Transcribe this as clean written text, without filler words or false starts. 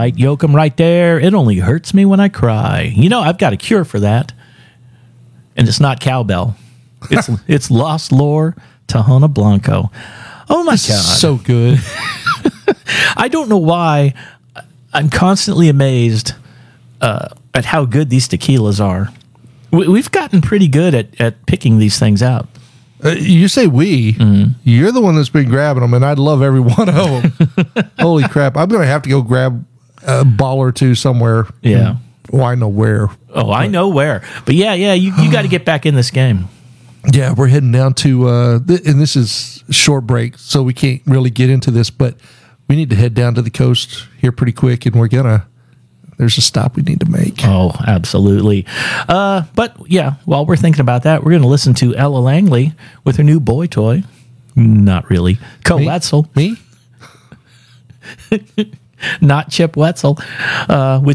Light, Yoakum right there. It only hurts me when I cry. You know, I've got a cure for that. And it's not cowbell. It's Lost Lore Tahona Blanco. Oh, my God. So good. I don't know why I'm constantly amazed at how good these tequilas are. We've gotten pretty good at picking these things out. You say we. Mm-hmm. You're the one that's been grabbing them, and I'd love every one of them. Holy crap. I'm going to have to go grab a ball or two somewhere. Yeah. Well, I know where. Oh, I know where. But yeah, you got to get back in this game. Yeah, we're heading down to, and this is a short break, so we can't really get into this, but we need to head down to the coast here pretty quick, and there's a stop we need to make. Oh, absolutely. But yeah, while we're thinking about that, we're going to listen to Ella Langley with her new boy toy. Not really. Co Wetzel. Me? Not Chip Wetzel. With